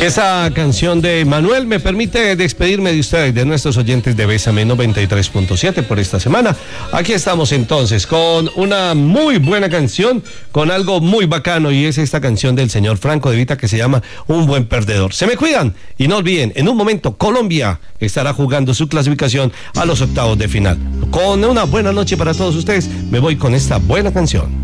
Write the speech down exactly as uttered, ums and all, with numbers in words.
Esa canción de Manuel me permite despedirme de ustedes, de nuestros oyentes de Bésame noventa y tres punto siete por esta semana. Aquí estamos entonces con una muy buena canción, con algo muy bacano, y es esta canción del señor Franco De Vita que se llama Un Buen Perdedor. Se me cuidan y no olviden, en un momento Colombia estará jugando su clasificación a los octavos de final. Con una buena noche para todos ustedes, me voy con esta buena canción.